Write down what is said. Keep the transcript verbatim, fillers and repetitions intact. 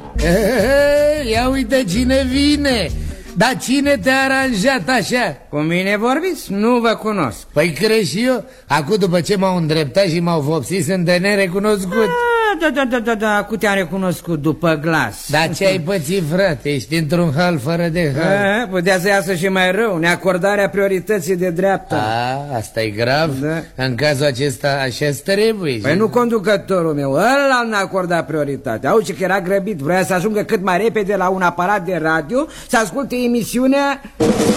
E, ia uite cine vine. Dar cine te-a aranjat așa? Cu mine vorbiți? Nu vă cunosc. Păi crezi și eu? Acum după ce m-au îndreptat și m-au vopsit, sunt de nerecunoscut. Da, da, da, da, da, acum te-am recunoscut după glas. Dar ce ai pățit, frate? Ești într-un hal fără de hal. A, putea să iasă și mai rău, neacordarea priorității de dreapta. A, asta e grav? Da. În cazul acesta așa trebuie. Păi nu conducătorul meu, ăla nu acorda prioritate. Auzi că era grăbit, vrea să ajungă cât mai repede la un aparat de radio, să asculte emisiunea